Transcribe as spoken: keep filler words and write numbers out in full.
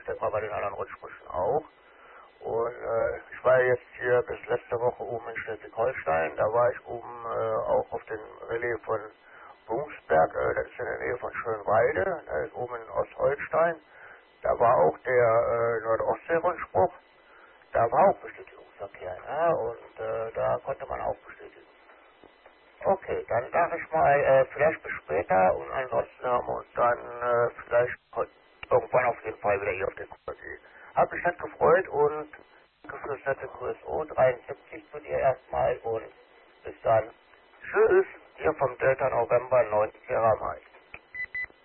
ich denke mal bei den anderen Rundsprüchen auch. Und äh, ich war jetzt hier bis letzte Woche oben in Schleswig-Holstein, da war ich oben äh, auch auf dem Relais von Bungsberg, äh, das ist in der Nähe von Schönwalde, da ist oben in Ostholstein. Da war auch der äh, Nordostsee-Rundspruch, da war auch Bestätigungsverkehr, ne? Und äh, da konnte man auch bestätigen. Okay, dann sage ich mal, äh, vielleicht bis später und ansonsten haben wir uns dann äh, vielleicht irgendwann auf jeden Fall wieder hier auf den Kurs. Hab mich nett gefreut und danke für das nette Q S O dreiundsiebzig zu dir erstmal und bis dann. Tschüss, hier vom Delta November neun Terabyte.